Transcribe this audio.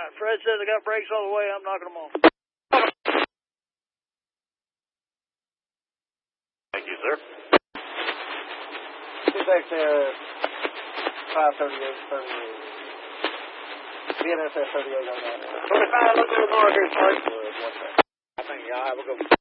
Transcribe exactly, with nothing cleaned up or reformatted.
right. Fred says I got brakes all the way. I'm knocking them off. Thank you, sir. Get back there, five thirty-eight, thirty-eight. B N S S thirty-eight oh nine. twenty-five, look to the markers, Mark. I think y'all have a good